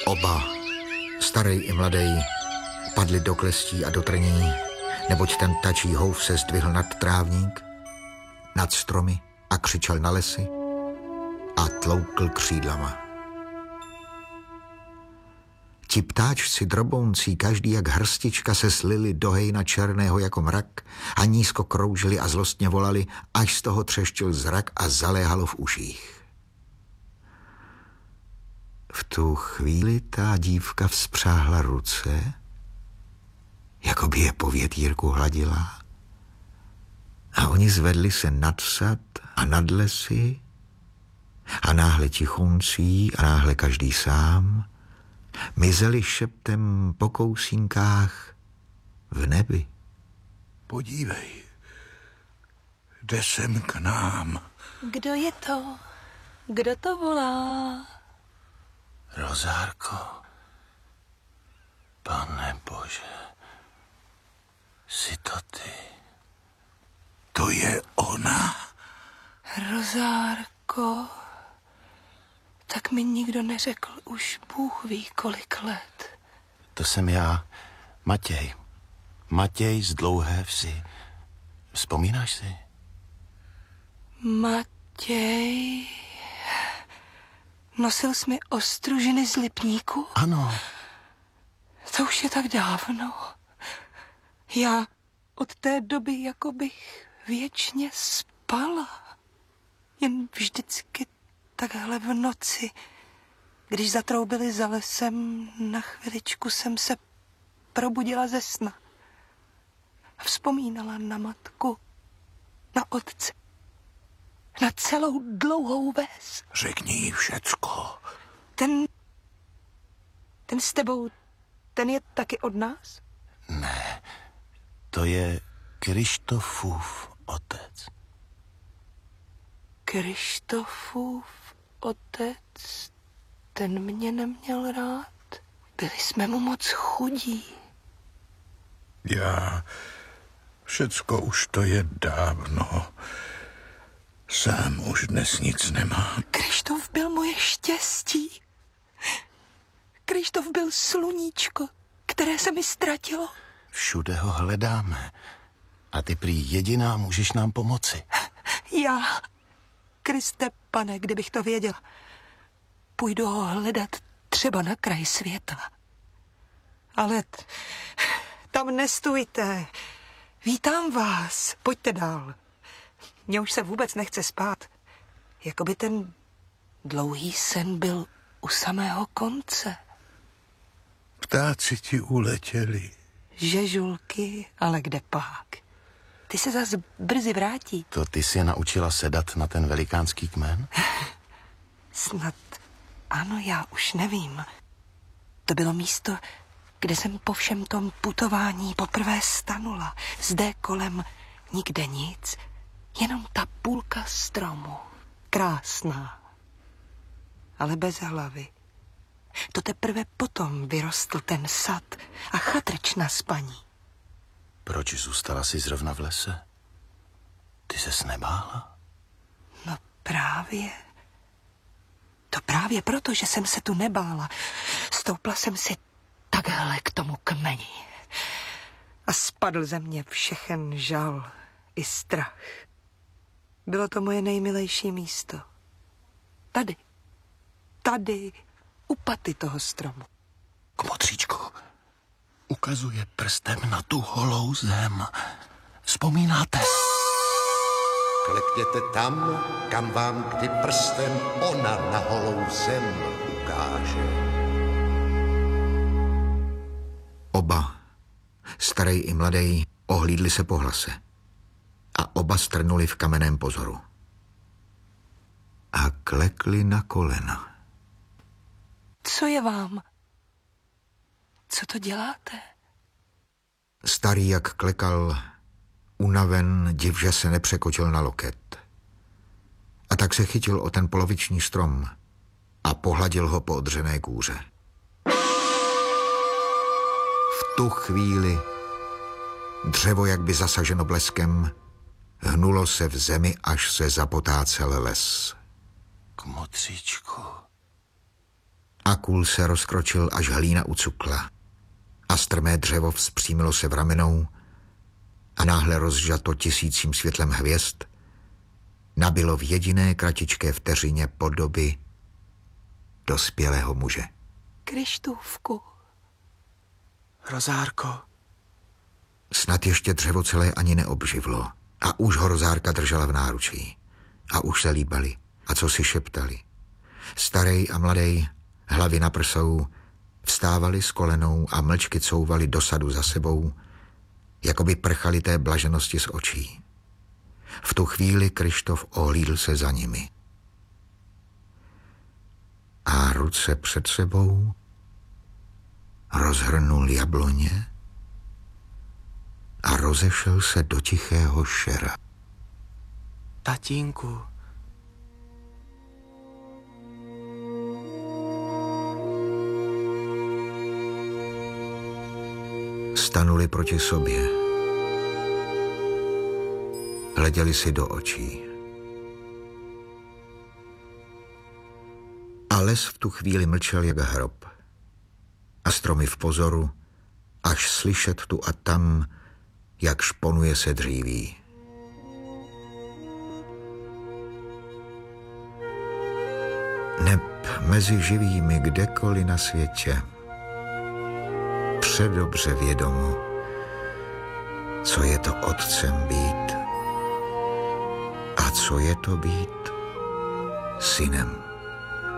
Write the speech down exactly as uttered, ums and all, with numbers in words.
Oba, starej i mladej, padli do klestí a do trní, neboť ten tačí houf se zdvihl nad trávník, nad stromy a křičel na lesy a tloukl křídlama. Ti ptáčci drobouncí, každý jak hrstička, se slili do hejna černého jako mrak a nízko kroužili a zlostně volali, až z toho třeštil zrak a zaléhalo v uších. V tu chvíli ta dívka vzpřáhla ruce, jako by je po větírku hladila, a oni zvedli se nad sad a nad lesy a náhle tichoncí a náhle každý sám mizeli šeptem po kousínkách v nebi. Podívej, jde sem k nám. Kdo je to? Kdo to volá? Rozárko, Pane Bože, jsi to ty? To je ona? Rozárko, tak mi nikdo neřekl už Bůh ví kolik let. To jsem já, Matěj. Matěj z Dlouhé Vsi. Vzpomínáš si? Matěj... Nosil jsi mi ostružiny z lipníku? Ano. To už je tak dávno. Já od té doby jako bych věčně spala. Jen vždycky takhle v noci, když zatroubili za lesem, na chviličku jsem se probudila ze sna. A vzpomínala na matku, na otce, na celou Dlouhou Ves. Řekni jí všecko. Ten, ten s tebou, ten je taky od nás? Ne, to je Krištofův otec. Krištofův otec, ten mě neměl rád. Byli jsme mu moc chudí. Já, všecko už to je dávno. Sám už dnes nic nemám. Krištof byl moje štěstí. Krištof byl sluníčko, které se mi ztratilo. Všude ho hledáme. A ty prý jediná můžeš nám pomoci. Já, Kriste Pane, kdybych to věděla, půjdu ho hledat třeba na kraj světa. Ale t- tam nestůjte. Vítám vás. Pojďte dál. Mně už se vůbec nechce spát. Jakoby ten dlouhý sen byl u samého konce. Ptáci ti uletěli. Žežulky, ale kde pak? Ty se zas brzy vrátí. To ty si je naučila sedat na ten velikánský kmen? Snad ano, já už nevím. To bylo místo, kde jsem po všem tom putování poprvé stanula. Zde kolem nikde nic, jenom ta půlka stromu. Krásná, ale bez hlavy. To teprve potom vyrostl ten sad a chatrč na spaní. Proč zůstala si zrovna v lese? Ty ses nebála? No právě. To právě proto, že jsem se tu nebála. Stoupla jsem si takhle k tomu kmeni. A spadl ze mě všechen žal i strach. Bylo to moje nejmilejší místo. Tady. Tady. U paty toho stromu. Kmotříčko, ukazuje prstem na tu holou zem. Vzpomínáte? Klekněte tam, kam vám kdy prstem ona na holou zem ukáže. Oba, starej i mladej, ohlídli se po hlase a oba strnuli v kamenném pozoru. A klekli na kolena. Co je vám? Co to děláte? Starý, jak klekal, unaven, div, že se nepřekočil na loket. A tak se chytil o ten poloviční strom a pohladil ho po odřené kůře. V tu chvíli dřevo, jak by zasaženo bleskem, hnulo se v zemi, až se zapotácel les. Kmotříčku, a kůl se rozkročil, až hlína ucukla. A strmé dřevo vzpřímilo se v ramenou a náhle rozžato tisícím světlem hvězd nabilo v jediné kratičké vteřině podoby dospělého muže. Krištůvku. Rozárko. Snad ještě dřevo celé ani neobživlo a už ho Rozárka držela v náručí. A už se líbali a co si šeptali. Starej a mladej, hlavy na prsou, vstávali s kolenou a mlčky couvali do sadu za sebou, jako by prchali té blaženosti z očí. V tu chvíli Kryštof ohlídl se za nimi. A ruce před sebou rozhrnul jabloně a rozešel se do tichého šera. Tatínku. Stanuli proti sobě. Hleděli si do očí. A les v tu chvíli mlčel jak hrob. A stromy v pozoru, až slyšet tu a tam, jak šponuje se dříví. Neb mezi živými kdekoliv na světě předobře vědomo, co je to otcem být a co je to být synem.